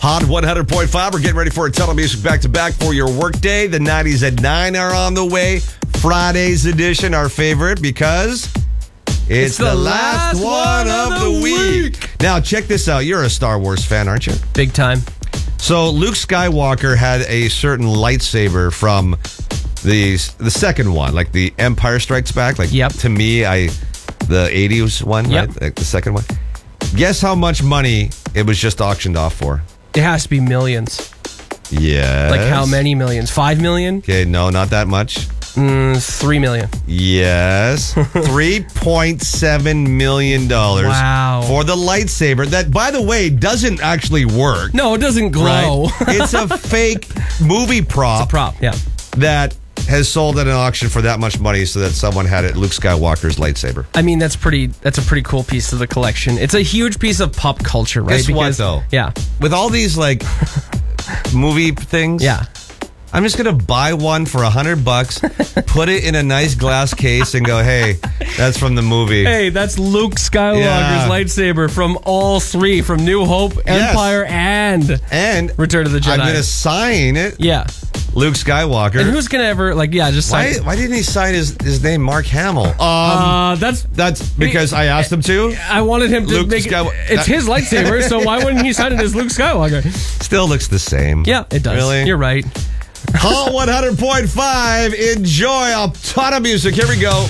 Hot 100.5. We're getting ready for a ton of music back-to-back for your workday. The 90s at 9 are on the way. Friday's edition, our favorite, because it's the last one of the week. Now, check this out. You're a Star Wars fan, aren't you? Big time. So, Luke Skywalker had a certain lightsaber from the second one, like the Empire Strikes Back. Like, Yep. To me, the 80s one, Yep. right? Like the second one. Guess how much money it was just auctioned off for? It has to be millions. Yes. Like how many millions? 5 million? Okay, no, not that much. 3 million. Yes. $3.7 million. Wow. For the lightsaber that, by the way, doesn't actually work. No, it doesn't glow. Right? It's a fake movie prop. It's a prop, yeah. That has sold at an auction for that much money so that someone had it, Luke Skywalker's lightsaber. I mean, that's a pretty cool piece of the collection. It's a huge piece of pop culture, right? Guess what, though? Yeah. With all these, like, movie things. Yeah. I'm just going to buy one for $100, put it in a nice glass case, and go, hey, that's from the movie. Hey, that's Luke Skywalker's lightsaber from all three, from New Hope, Empire, and Return of the Jedi. I'm going to sign it. Yeah. Luke Skywalker. And who's going to ever, just sign it? Why didn't he sign his name Mark Hamill? That's because I asked him to. I wanted him to make it. It's his lightsaber, so why wouldn't he sign it as Luke Skywalker? Still looks the same. Yeah, it does. Really? You're right. Hot 100.5. Enjoy a ton of music. Here we go.